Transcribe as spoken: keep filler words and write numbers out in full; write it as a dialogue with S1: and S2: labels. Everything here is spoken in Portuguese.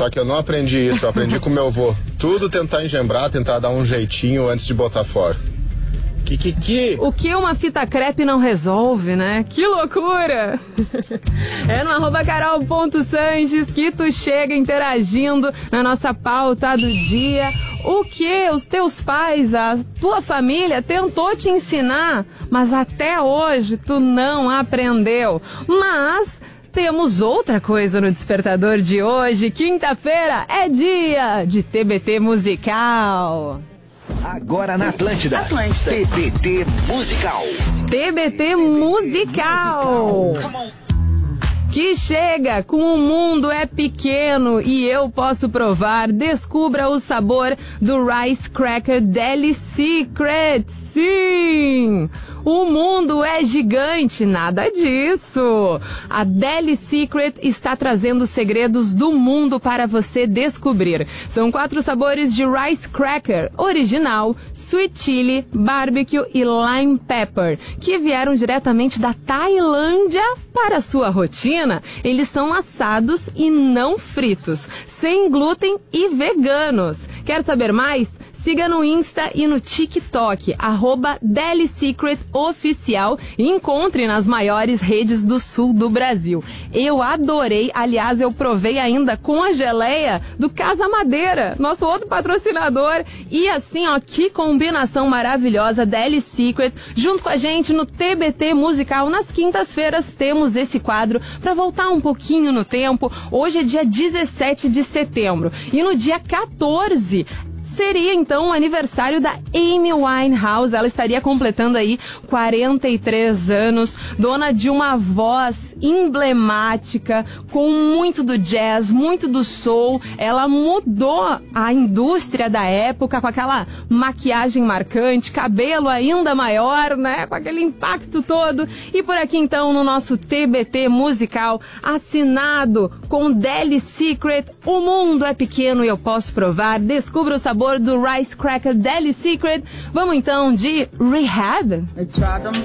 S1: Só que eu não aprendi isso, eu aprendi com meu avô. Tudo tentar engembrar, tentar dar um jeitinho antes de botar fora. Que, que, que?
S2: O que uma fita crepe não resolve, né? Que loucura! É no arroba carol.sanches que tu chega interagindo na nossa pauta do dia. O que os teus pais, a tua família tentou te ensinar, mas até hoje tu não aprendeu. Mas temos outra coisa no Despertador de hoje. Quinta-feira é dia de T B T musical.
S3: Agora na Atlântida, Atlântida. T B T Musical.
S2: T B T Musical. Que chega com O Mundo é Pequeno e Eu Posso Provar. Descubra o sabor do Rice Cracker Deli Secret. Sim! O mundo é gigante, nada disso. A Deli Secret está trazendo segredos do mundo para você descobrir. São quatro sabores de Rice Cracker, original, Sweet Chili, Barbecue e Lime Pepper, que vieram diretamente da Tailândia para a sua rotina. Eles são assados e não fritos, sem glúten e veganos. Quer saber mais? Siga no Insta e no TikTok, arroba Deli Secret Oficial, e encontre nas maiores redes do sul do Brasil. Eu adorei, aliás, eu provei ainda com a geleia do Casa Madeira, nosso outro patrocinador. E assim, ó, que combinação maravilhosa, Deli Secret, junto com a gente no T B T Musical. Nas quintas-feiras temos esse quadro para voltar um pouquinho no tempo. Hoje é dia dezessete de setembro e no dia quatorze... seria então o aniversário da Amy Winehouse. Ela estaria completando aí quarenta e três anos, dona de uma voz emblemática, com muito do jazz, muito do soul. Ela mudou a indústria da época com aquela maquiagem marcante, cabelo ainda maior, né? Com aquele impacto todo. E por aqui então no nosso T B T Musical, assinado com Deli Secret, O Mundo é Pequeno e Eu Posso Provar. Descubra o sabor do Rice Cracker Deli Secret. Vamos então de Rehab?